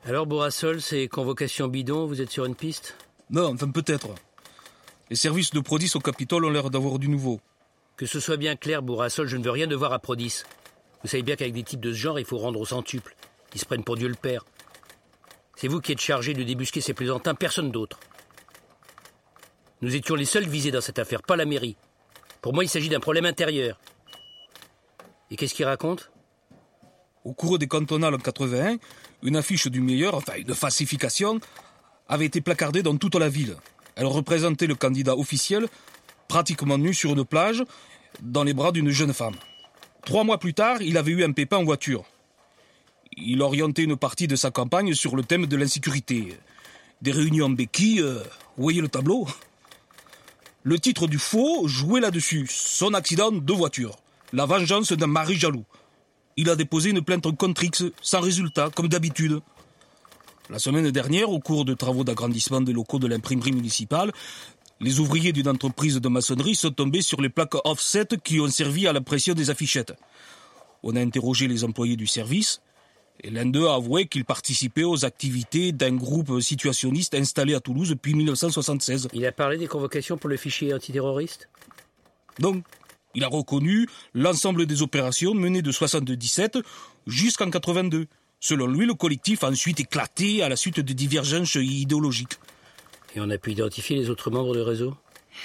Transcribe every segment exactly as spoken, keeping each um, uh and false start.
Alors, Bourrassol, ces convocations bidons, vous êtes sur une piste ? Non, enfin peut-être. Les services de Prodis au Capitole ont l'air d'avoir du nouveau. Que ce soit bien clair, Bourrassol, je ne veux rien devoir à Prodis. Vous savez bien qu'avec des types de ce genre, il faut rendre au centuple. Ils se prennent pour Dieu le Père. C'est vous qui êtes chargé de débusquer ces plaisantins, personne d'autre. Nous étions les seuls visés dans cette affaire, pas la mairie. Pour moi, il s'agit d'un problème intérieur. Et qu'est-ce qu'il raconte ? Au cours des cantonales en quatre-vingt-un, une affiche du meilleur, enfin une falsification, avait été placardée dans toute la ville. Elle représentait le candidat officiel, pratiquement nu sur une plage, dans les bras d'une jeune femme. Trois mois plus tard, il avait eu un pépin en voiture. Il orientait une partie de sa campagne sur le thème de l'insécurité. Des réunions en béquille, euh, vous voyez le tableau ? Le titre du faux jouait là-dessus, son accident de voiture, la vengeance d'un mari jaloux. Il a déposé une plainte contre X, sans résultat, comme d'habitude. La semaine dernière, au cours de travaux d'agrandissement des locaux de l'imprimerie municipale, les ouvriers d'une entreprise de maçonnerie sont tombés sur les plaques offset qui ont servi à l'impression des affichettes. On a interrogé les employés du service, et l'un d'eux a avoué qu'il participait aux activités d'un groupe situationniste installé à Toulouse depuis mille neuf cent soixante-seize. Il a parlé des convocations pour le fichier antiterroriste ? Donc, il a reconnu l'ensemble des opérations menées de soixante-dix-sept jusqu'en quatre-vingt-deux. Selon lui, le collectif a ensuite éclaté à la suite de divergences idéologiques. Et on a pu identifier les autres membres du réseau ?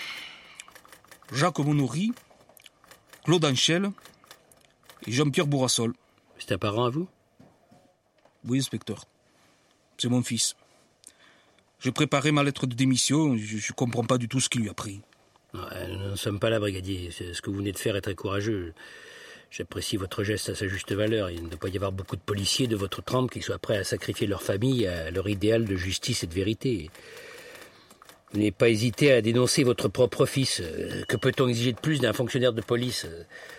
Jacques Monory, Claude Anchel et Jean-Pierre Bourrassol. C'est un parent à vous ? Oui, inspecteur. C'est mon fils. J'ai préparé ma lettre de démission, je ne comprends pas du tout ce qu'il lui a pris. Ouais, nous ne sommes pas là, brigadier. Ce que vous venez de faire est très courageux. J'apprécie votre geste à sa juste valeur. Il ne doit pas y avoir beaucoup de policiers de votre trempe qui soient prêts à sacrifier leur famille à leur idéal de justice et de vérité. Vous n'avez pas hésité à dénoncer votre propre fils. Que peut-on exiger de plus d'un fonctionnaire de police ?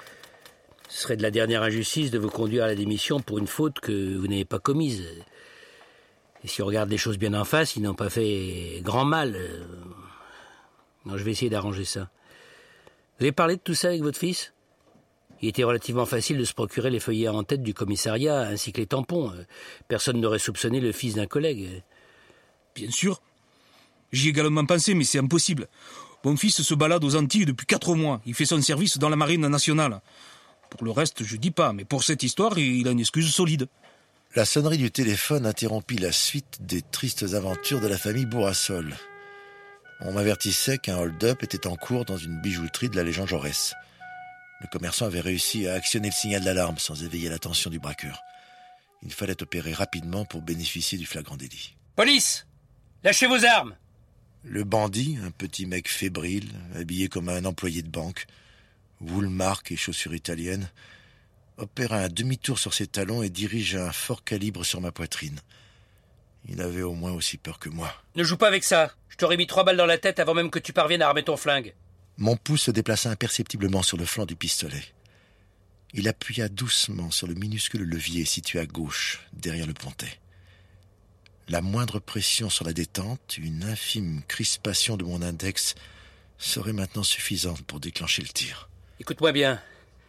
Ce serait de la dernière injustice de vous conduire à la démission pour une faute que vous n'avez pas commise. Et si on regarde les choses bien en face, ils n'ont pas fait grand mal. Non, je vais essayer d'arranger ça. Vous avez parlé de tout ça avec votre fils ? Il était relativement facile de se procurer les feuillets en tête du commissariat ainsi que les tampons. Personne n'aurait soupçonné le fils d'un collègue. Bien sûr. J'y ai également pensé, mais c'est impossible. Mon fils se balade aux Antilles depuis quatre mois. Il fait son service dans la marine nationale. Pour le reste, je dis pas, mais pour cette histoire, il a une excuse solide. La sonnerie du téléphone interrompit la suite des tristes aventures de la famille Bourrassol. On m'avertissait qu'un hold-up était en cours dans une bijouterie de la Légion Jaurès. Le commerçant avait réussi à actionner le signal d'alarme sans éveiller l'attention du braqueur. Il fallait opérer rapidement pour bénéficier du flagrant délit. Police ! Lâchez vos armes ! Le bandit, un petit mec fébrile, habillé comme un employé de banque, Woolmark et chaussures italiennes, opère un demi-tour sur ses talons et dirige un fort calibre sur ma poitrine. Il avait au moins aussi peur que moi. Ne joue pas avec ça. Je t'aurais mis trois balles dans la tête avant même que tu parviennes à armer ton flingue. Mon pouce se déplaça imperceptiblement sur le flanc du pistolet. Il appuya doucement sur le minuscule levier situé à gauche, derrière le pontet. La moindre pression sur la détente, une infime crispation de mon index, serait maintenant suffisante pour déclencher le tir. Écoute-moi bien.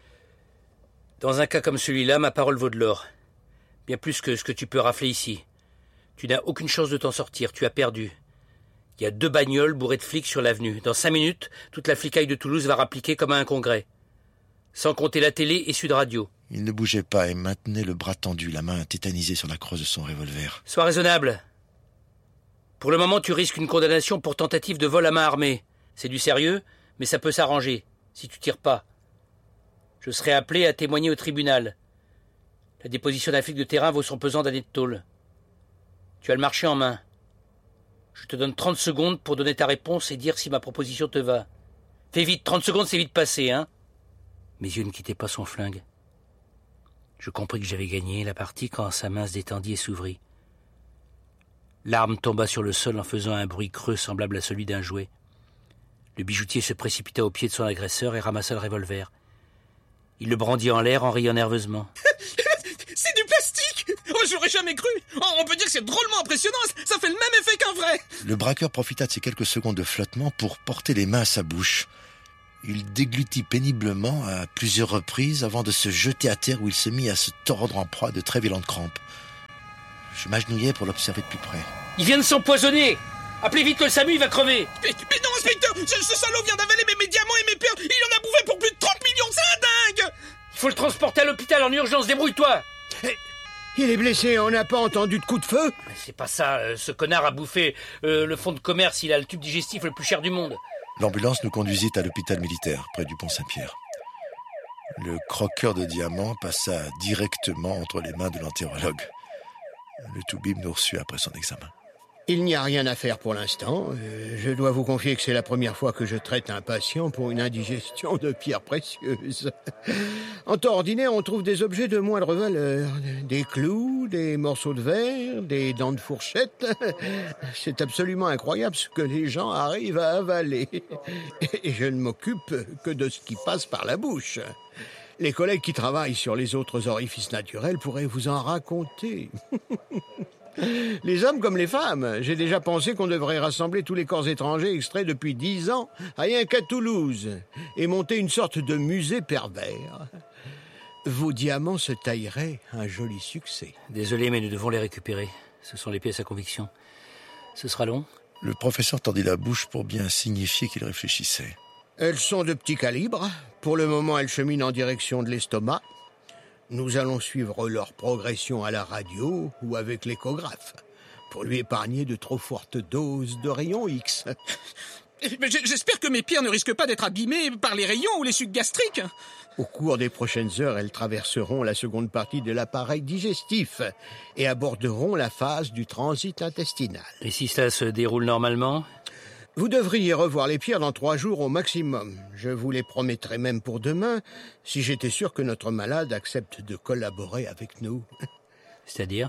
Dans un cas comme celui-là, ma parole vaut de l'or. Bien plus que ce que tu peux rafler ici. Tu n'as aucune chance de t'en sortir, tu as perdu. Il y a deux bagnoles bourrées de flics sur l'avenue. Dans cinq minutes, toute la flicaille de Toulouse va rappliquer comme à un congrès. Sans compter la télé et Sud Radio. Il ne bougeait pas et maintenait le bras tendu, la main tétanisée sur la crosse de son revolver. Sois raisonnable. Pour le moment, tu risques une condamnation pour tentative de vol à main armée. C'est du sérieux, mais ça peut s'arranger, si tu tires pas. Je serai appelé à témoigner au tribunal. La déposition d'un flic de terrain vaut son pesant d'années de tôle. Tu as le marché en main. Je te donne trente secondes pour donner ta réponse et dire si ma proposition te va. Fais vite, trente secondes, c'est vite passé, hein. Mes yeux ne quittaient pas son flingue. Je compris que j'avais gagné la partie quand sa main se détendit et s'ouvrit. L'arme tomba sur le sol en faisant un bruit creux semblable à celui d'un jouet. Le bijoutier se précipita au pied de son agresseur et ramassa le revolver. Il le brandit en l'air en riant nerveusement. C'est du plastique! Oh, j'aurais jamais cru! Oh, on peut dire que c'est drôlement impressionnant, ça fait le même effet qu'un vrai! Le braqueur profita de ces quelques secondes de flottement pour porter les mains à sa bouche. Il déglutit péniblement à plusieurs reprises avant de se jeter à terre où il se mit à se tordre en proie de très violentes crampes. Je m'agenouillais pour l'observer de plus près. Il vient de s'empoisonner. Appelez vite le SAMU, il va crever. Mais, mais non, inspecteur, ce, ce salaud vient d'avaler mes, mes diamants et mes perles. Il en a bouffé pour plus de trente millions, c'est un dingue. Il faut le transporter à l'hôpital en urgence, débrouille-toi. Il est blessé, on n'a pas entendu de coup de feu? Mais c'est pas ça, euh, ce connard a bouffé euh, le fonds de commerce, il a le tube digestif le plus cher du monde. L'ambulance nous conduisit à l'hôpital militaire, près du pont Saint-Pierre. Le croqueur de diamants passa directement entre les mains de l'entérologue. Le toubib nous reçut après son examen. Il n'y a rien à faire pour l'instant. Euh, je dois vous confier que c'est la première fois que je traite un patient pour une indigestion de pierres précieuses. En temps ordinaire, on trouve des objets de moindre valeur. Des clous, des morceaux de verre, des dents de fourchette. C'est absolument incroyable ce que les gens arrivent à avaler. Et je ne m'occupe que de ce qui passe par la bouche. Les collègues qui travaillent sur les autres orifices naturels pourraient vous en raconter. Les hommes comme les femmes, j'ai déjà pensé qu'on devrait rassembler tous les corps étrangers extraits depuis dix ans, rien qu'à Toulouse, et monter une sorte de musée pervers. Vos diamants se tailleraient un joli succès. Désolé, mais nous devons les récupérer. Ce sont les pièces à conviction. Ce sera long. Le professeur tendit la bouche pour bien signifier qu'il réfléchissait. Elles sont de petit calibre. Pour le moment, elles cheminent en direction de l'estomac. Nous allons suivre leur progression à la radio ou avec l'échographe, pour lui épargner de trop fortes doses de rayons X. Mais j'espère que mes pierres ne risquent pas d'être abîmées par les rayons ou les sucs gastriques. Au cours des prochaines heures, elles traverseront la seconde partie de l'appareil digestif et aborderont la phase du transit intestinal. Et si cela se déroule normalement ? Vous devriez revoir les pierres dans trois jours au maximum. Je vous les promettrais même pour demain, si j'étais sûr que notre malade accepte de collaborer avec nous. C'est-à-dire ?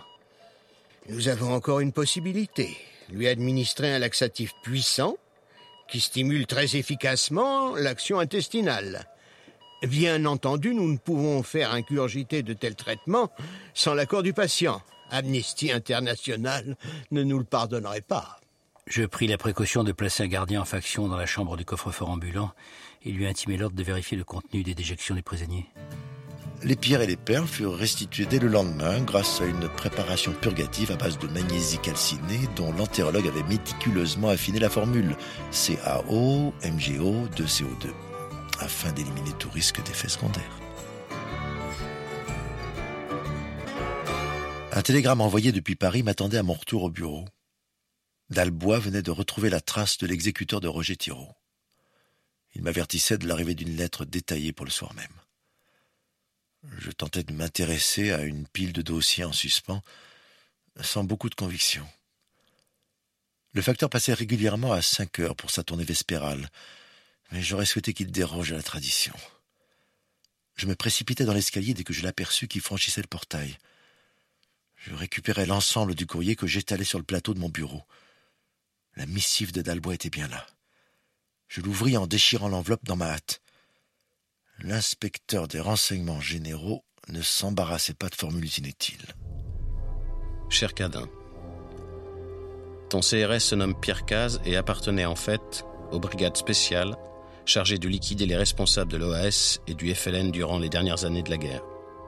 Nous avons encore une possibilité. Lui administrer un laxatif puissant qui stimule très efficacement l'action intestinale. Bien entendu, nous ne pouvons faire ingurgiter de tels traitements sans l'accord du patient. Amnesty International ne nous le pardonnerait pas. Je pris la précaution de placer un gardien en faction dans la chambre du coffre-fort ambulant et lui intimai l'ordre de vérifier le contenu des déjections des prisonniers. Les pierres et les perles furent restituées dès le lendemain grâce à une préparation purgative à base de magnésie calcinée dont l'entérologue avait méticuleusement affiné la formule C A O, M G O, deux C O deux afin d'éliminer tout risque d'effets secondaires. Un télégramme envoyé depuis Paris m'attendait à mon retour au bureau. Dalbois venait de retrouver la trace de l'exécuteur de Roger Thiraud. Il m'avertissait de l'arrivée d'une lettre détaillée pour le soir même. Je tentais de m'intéresser à une pile de dossiers en suspens, sans beaucoup de conviction. Le facteur passait régulièrement à cinq heures pour sa tournée vespérale, mais j'aurais souhaité qu'il déroge à la tradition. Je me précipitais dans l'escalier dès que je l'aperçus qui franchissait le portail. Je récupérais l'ensemble du courrier que j'étalais sur le plateau de mon bureau. La missive de Dalbois était bien là. Je l'ouvris en déchirant l'enveloppe dans ma hâte. L'inspecteur des renseignements généraux ne s'embarrassait pas de formules inutiles. Cher Cadin, ton C R S se nomme Pierre Caz et appartenait en fait aux brigades spéciales chargées de liquider les responsables de l'O A S et du F L N durant les dernières années de la guerre.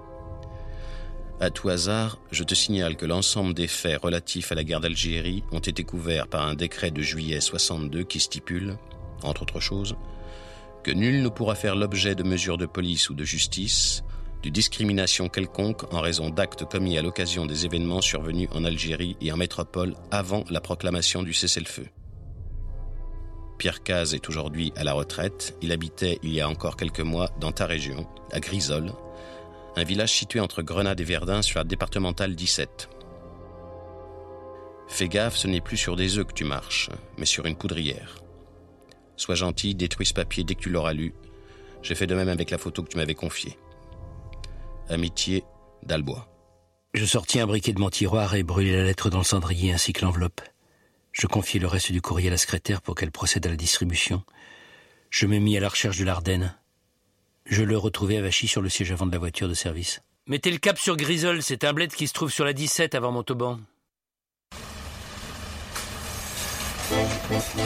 À tout hasard, je te signale que l'ensemble des faits relatifs à la guerre d'Algérie ont été couverts par un décret de juillet soixante-deux qui stipule, entre autres choses, que nul ne pourra faire l'objet de mesures de police ou de justice, de discrimination quelconque en raison d'actes commis à l'occasion des événements survenus en Algérie et en métropole avant la proclamation du cessez-le-feu. Pierre Caz est aujourd'hui à la retraite. Il habitait il y a encore quelques mois dans ta région, à Grisol, un village situé entre Grenade et Verdun sur la départementale dix-sept. Fais gaffe, ce n'est plus sur des œufs que tu marches, mais sur une poudrière. Sois gentil, détruis ce papier dès que tu l'auras lu. J'ai fait de même avec la photo que tu m'avais confiée. Amitié, Dalbois. Je sortis un briquet de mon tiroir et brûlai la lettre dans le cendrier ainsi que l'enveloppe. Je confiai le reste du courrier à la secrétaire pour qu'elle procède à la distribution. Je me mis à la recherche de l'Ardenne. Je le retrouvai avachi sur le siège avant de la voiture de service. Mettez le cap sur Grisol, c'est un bled qui se trouve sur la dix-sept avant Montauban.